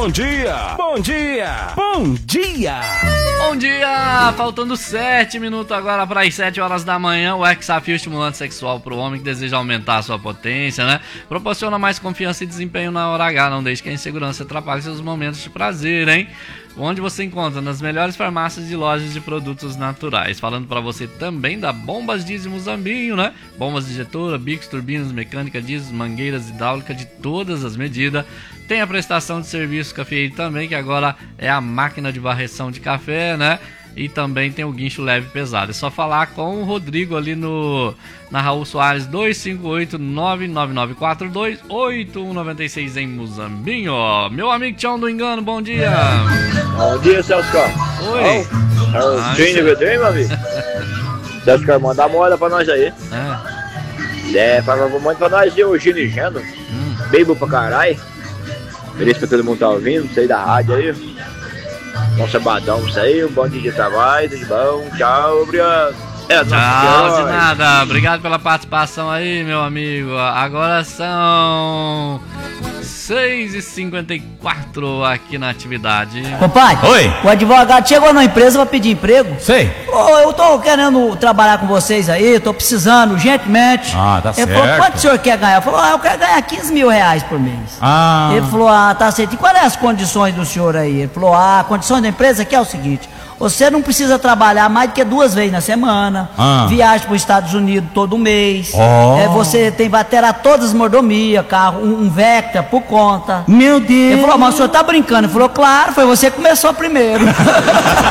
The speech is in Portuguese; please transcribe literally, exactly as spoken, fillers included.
Bom dia! Bom dia! Bom dia! Bom dia! Faltando sete minutos agora para as sete horas da manhã, o Exafil estimulante sexual para o homem que deseja aumentar a sua potência, né? Proporciona mais confiança e desempenho na hora H, não deixe que a insegurança atrapalhe seus momentos de prazer, hein? Onde você encontra nas melhores farmácias e lojas de produtos naturais. Falando para você também da Bombas Diesel Muzambinho, né? Bombas injetora, bicos, turbinas, mecânica, diesel, mangueiras hidráulicas de todas as medidas. Tem a prestação de serviço cafeeiro também, que agora é a máquina de varreção de café, né? E também tem o guincho leve e pesado. É só falar com o Rodrigo ali no na Raul Soares dois cinco oito, nove nove nove quatro dois, oito um nove seis em Muzambinho. Meu amigo Tião do Engano, bom dia. Bom dia, Celso Carlos. Oi. É o Gênio V D, meu amigo. Celso Carlos, manda a moeda pra nós aí. É, fala um monte pra nós aí, o Gino e Geno. Hum. Bebo pra caralho. Beleza pra todo mundo tá ouvindo, sei da rádio aí. Bom sabadão, isso aí, um bom dia de trabalho, tudo bom, tchau, obrigado. É, tchau, de nada, obrigado pela participação aí, meu amigo. Agora são seis e cinquenta e quatro aqui na atividade. Compadre, oi. O advogado chegou na empresa pra pedir emprego. Sei. Oh, eu tô querendo trabalhar com vocês aí, tô precisando urgentemente. Ah, tá Ele certo. Ele falou, quanto o senhor quer ganhar? Eu falei, ah, eu quero ganhar quinze mil reais por mês. Ah. Ele falou, ah, tá certo. E quais são as condições do senhor aí? Ele falou, ah, a condição da empresa aqui é o seguinte: você não precisa trabalhar mais do que duas vezes na semana. Ah. Viagem para os Estados Unidos todo mês. Oh. É, você tem, vai ter todas as mordomias, carro, um, um Vectra por conta. Meu Deus. Ele falou, mas o senhor tá brincando? Ele falou, claro, foi você que começou primeiro.